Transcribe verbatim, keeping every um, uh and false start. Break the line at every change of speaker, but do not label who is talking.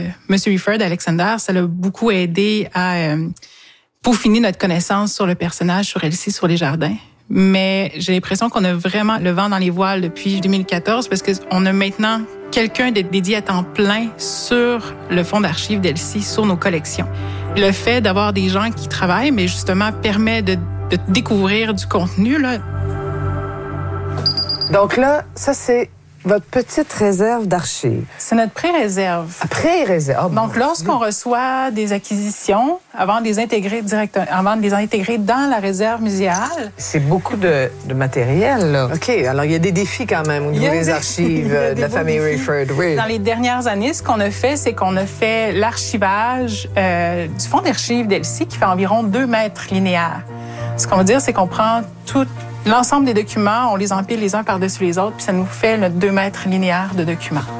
M. Rifford, Alexander, ça l'a beaucoup aidé à euh, peaufiner notre connaissance sur le personnage, sur Elsie, sur les jardins. Mais j'ai l'impression qu'on a vraiment le vent dans les voiles depuis deux mille quatorze parce qu'on a maintenant quelqu'un dédié à temps plein sur le fonds d'archives d'Elsie, sur nos collections. Le fait d'avoir des gens qui travaillent, mais justement, permet de, de découvrir du contenu, là.
Donc là, ça, c'est votre petite réserve d'archives.
C'est notre pré-réserve.
Ah, pré-réserve.
Donc, lorsqu'on reçoit des acquisitions, avant de les intégrer directement, avant de les intégrer dans la réserve muséale.
C'est beaucoup de, de matériel, là. OK, alors il y a des défis quand même au niveau des, des archives de la famille Rifford. Oui.
Dans les dernières années, ce qu'on a fait, c'est qu'on a fait l'archivage euh, du fonds d'archives d'Elsie qui fait environ deux mètres linéaires. Ce qu'on veut dire, c'est qu'on prend tout l'ensemble des documents, on les empile les uns par-dessus les autres, puis ça nous fait notre deux mètres linéaires de documents.